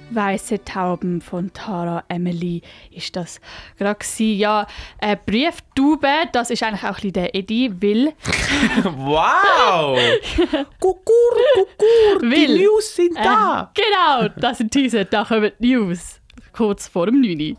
Weiße Tauben von Tara Emily ist das gerade gewesen. Ja, Brieftube, das ist eigentlich auch ein bisschen der Eddie, weil... Wow! Kukur, die News sind da! Genau, das sind diese, da kommen die News. Kurz vor dem 9.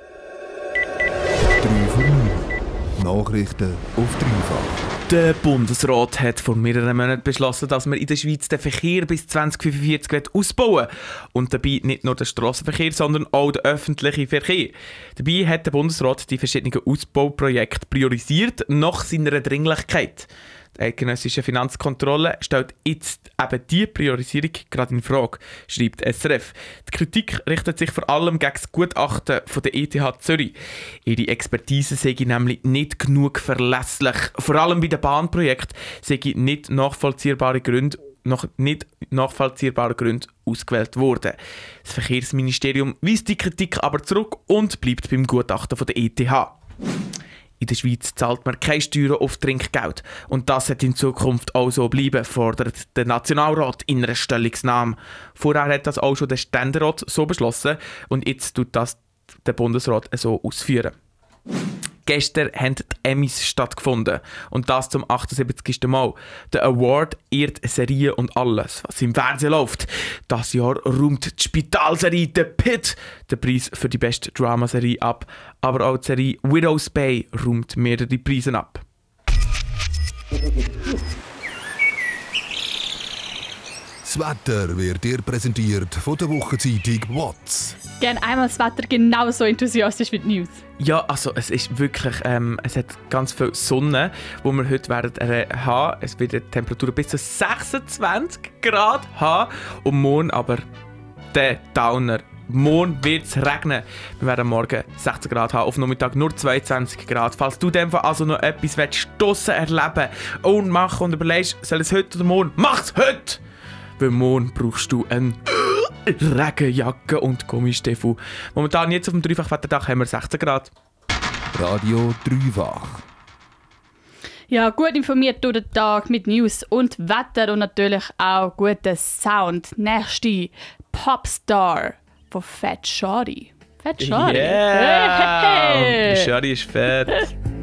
3 vor 9. Nachrichten auf dreifach. Der Bundesrat hat vor mehreren Monaten beschlossen, dass man in der Schweiz den Verkehr bis 2045 ausbauen will. Und dabei nicht nur den Strassenverkehr, sondern auch den öffentlichen Verkehr. Dabei hat der Bundesrat die verschiedenen Ausbauprojekte priorisiert nach seiner Dringlichkeit. Die eidgenössische Finanzkontrolle stellt jetzt eben diese Priorisierung gerade in Frage, schreibt SRF. Die Kritik richtet sich vor allem gegen das Gutachten von der ETH Zürich. Ihre Expertise sei nämlich nicht genug verlässlich. Vor allem bei den Bahnprojekten sei nicht nachvollziehbare Gründe ausgewählt worden. Das Verkehrsministerium weist die Kritik aber zurück und bleibt beim Gutachten von der ETH. In der Schweiz zahlt man keine Steuern auf Trinkgeld. Und das wird in Zukunft auch so bleiben, fordert der Nationalrat in einer Stellungnahme. Vorher hat das auch schon der Ständerat so beschlossen und jetzt tut das der Bundesrat so ausführen. Gestern haben die Emmys stattgefunden. Und das zum 78. Mal. Der Award ehrt Serien und alles, was im Fernsehen läuft. Das Jahr räumt die Spitalserie «The Pit» den Preis für die beste Dramaserie ab. Aber auch die Serie «Widow's Bay» räumt mehrere Preise ab. Das Wetter wird dir präsentiert von der Wochenzeitung «WOTS». Gerne einmal das Wetter genauso enthusiastisch wie die News. Ja, also es ist wirklich, es hat ganz viel Sonne, wo wir heute werden haben. Es wird die Temperatur bis zu 26 Grad haben und morgen aber der Downer. Morgen wird es regnen. Wir werden morgen 16 Grad haben, auf Nachmittag nur 22 Grad. Falls du dem also noch etwas draussen erleben und machen und überlegst, soll es heute oder morgen, mach's heute! Weil morgen brauchst du eine Regenjacke und Gummistiefel. Momentan jetzt auf dem Dreifachwetterdach haben wir 16 Grad. Radio Dreifach. Ja, gut informiert durch den Tag mit News und Wetter und natürlich auch guten Sound. Nächste Popstar von Fat Shawty. Fat Shawty. Yeah! Hey. Shawty ist fett.